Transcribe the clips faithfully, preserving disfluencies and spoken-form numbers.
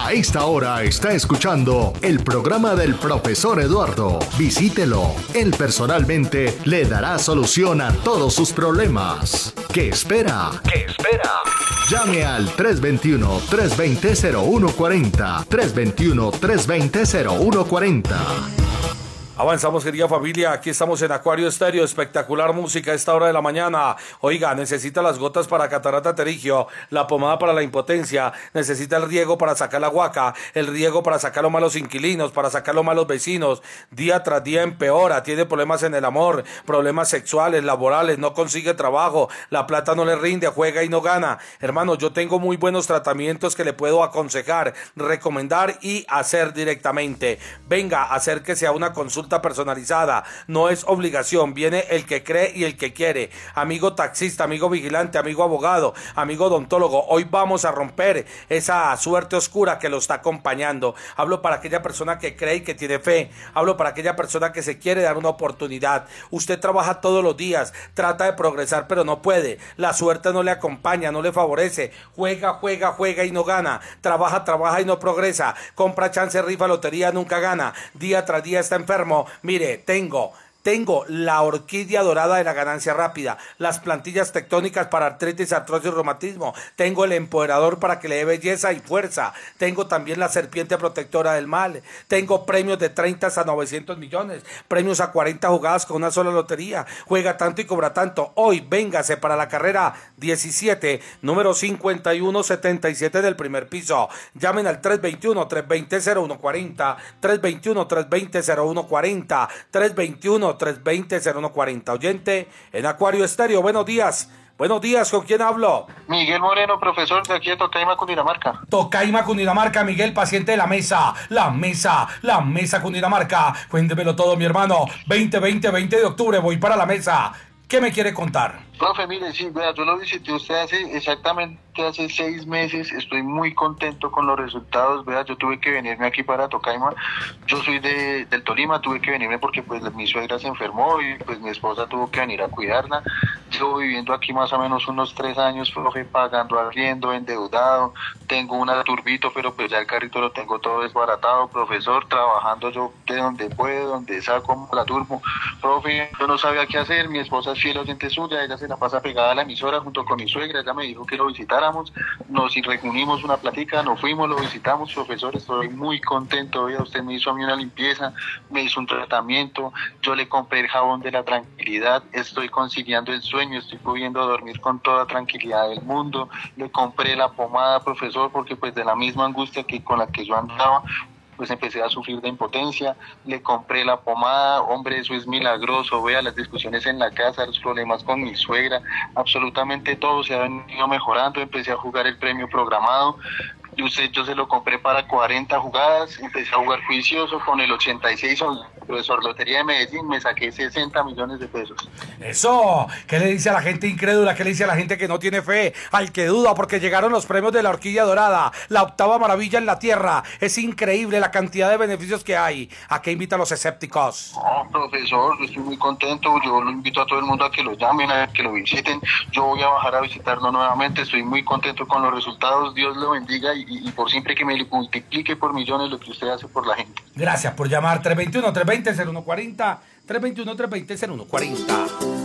A esta hora está escuchando el programa del profesor Eduardo. Visítelo. Él personalmente le dará solución a todos sus problemas. ¿Qué espera? ¿Qué espera? Llame al tres dos uno, tres dos cero, cero uno cuatro cero, tres dos uno, tres dos cero, cero uno cuatro cero. Avanzamos, querida familia, aquí estamos en Acuario Estéreo, espectacular música a esta hora de la mañana. Oiga, necesita las gotas para catarata pterigio, la pomada para la impotencia, necesita el riego para sacar la guaca, el riego para sacar los malos inquilinos, para sacar los malos vecinos, día tras día empeora, tiene problemas en el amor, problemas sexuales, laborales, no consigue trabajo, la plata no le rinde, juega y no gana. Hermano, yo tengo muy buenos tratamientos que le puedo aconsejar, recomendar y hacer directamente. Venga, acérquese a una consulta personalizada, no es obligación, viene el que cree y el que quiere. Amigo taxista, amigo vigilante, amigo abogado, amigo odontólogo, hoy vamos a romper esa suerte oscura que lo está acompañando. Hablo para aquella persona que cree y que tiene fe, hablo para aquella persona que se quiere dar una oportunidad. Usted trabaja todos los días, trata de progresar pero no puede, la suerte no le acompaña, no le favorece, juega, juega, juega y no gana, trabaja, trabaja y no progresa, compra chance, rifa, lotería, nunca gana, día tras día está enfermo. Mire, tengo, tengo la orquídea dorada de la ganancia rápida, las plantillas tectónicas para artritis, artrosis y reumatismo, tengo el empoderador para que le dé belleza y fuerza, tengo también la serpiente protectora del mal, tengo premios de treinta a novecientos millones, premios a cuarenta jugadas con una sola lotería, juega tanto y cobra tanto. Hoy véngase para la carrera diecisiete, número cincuenta y uno setenta y siete del primer piso. Llamen al tres dos uno, tres dos cero, cero uno cuatro cero, tres dos uno, tres dos cero, cero uno cuatro cero, tres dos uno, tres dos cero, cero uno cuatro cero. Oyente en Acuario Estéreo, buenos días. Buenos días, ¿con quién hablo? Miguel Moreno, profesor de aquí de Tocaima, Cundinamarca. Tocaima, Cundinamarca, Miguel, paciente de la mesa, la mesa, la mesa Cundinamarca. Cuéntemelo todo, mi hermano. veinte, veinte, veinte de octubre, voy para la mesa. ¿Qué me quiere contar? Profe, mire, sí, vea, yo lo visité usted hace exactamente hace seis meses, estoy muy contento con los resultados, vea, yo tuve que venirme aquí para Tocaima, yo soy de, del Tolima, tuve que venirme porque pues mi suegra se enfermó y pues mi esposa tuvo que venir a cuidarla, llevo viviendo aquí más o menos unos tres años, profe, pagando arriendo, endeudado, tengo una turbito, pero pues ya el carrito lo tengo todo desbaratado, profesor, trabajando yo de donde puedo, donde saco la turbo, profe, yo no sabía qué hacer, mi esposa es fiel oyente suya, ella se la pasa pegada a la emisora junto con mi suegra, ella me dijo que lo visitáramos, nos reunimos una plática, nos fuimos, lo visitamos, profesor, estoy muy contento, oiga, usted me hizo a mí una limpieza, me hizo un tratamiento, yo le compré el jabón de la tranquilidad, estoy conciliando el sueño, estoy pudiendo dormir con toda tranquilidad del mundo, le compré la pomada, profesor, porque pues de la misma angustia que con la que yo andaba, pues empecé a sufrir de impotencia, le compré la pomada, hombre, eso es milagroso, vea las discusiones en la casa, los problemas con mi suegra, absolutamente todo se ha venido mejorando, empecé a jugar el premio programado, y usted, yo se lo compré para cuarenta jugadas, empecé a jugar juicioso con el ochenta y seis, profesor Lotería de Medellín, me saqué sesenta millones de pesos. Eso, ¿qué le dice a la gente incrédula? ¿Qué le dice a la gente que no tiene fe? Al que duda, porque llegaron los premios de la Orquídea Dorada, la octava maravilla en la tierra. Es increíble la cantidad de beneficios que hay. ¿A qué invitan los escépticos? No, profesor, yo estoy muy contento, yo lo invito a todo el mundo a que lo llamen, a que lo visiten, yo voy a bajar a visitarlo nuevamente, estoy muy contento con los resultados, Dios lo bendiga y Y, y por siempre que me multiplique por millones lo que usted hace por la gente. Gracias por llamar. Tres dos uno, tres dos cero, cero uno cuatro cero, tres dos uno, tres dos cero, cero uno cuatro cero.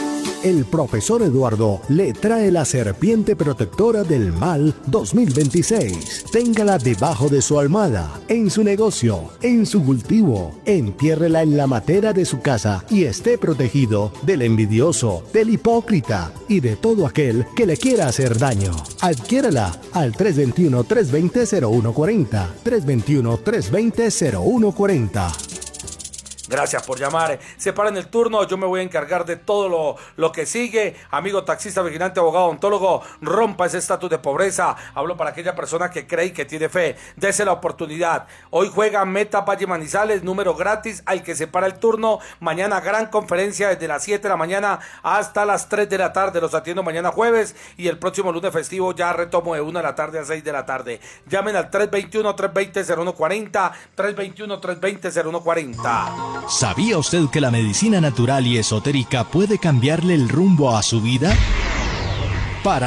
El profesor Eduardo le trae la serpiente protectora del mal dos mil veintiséis. Téngala debajo de su almohada, en su negocio, en su cultivo. Entiérrela en la matera de su casa y esté protegido del envidioso, del hipócrita y de todo aquel que le quiera hacer daño. Adquiérala al tres dos uno, tres dos cero, cero uno cuatro cero, tres dos uno, tres dos cero, cero uno cuatro cero. Gracias por llamar. Separen el turno, yo me voy a encargar de todo lo, lo que sigue. Amigo taxista, vigilante, abogado, odontólogo, rompa ese estatus de pobreza. Hablo para aquella persona que cree y que tiene fe. Dese la oportunidad. Hoy juega Meta Valle Manizales, número gratis al que separa el turno. Mañana gran conferencia desde las siete de la mañana hasta las tres de la tarde. Los atiendo mañana jueves y el próximo lunes festivo ya retomo de una de la tarde a seis de la tarde. Llamen al tres dos uno, tres dos cero, cero uno cuatro cero, tres dos uno, tres dos cero, cero uno cuatro cero. ¿Sabía usted que la medicina natural y esotérica puede cambiarle el rumbo a su vida?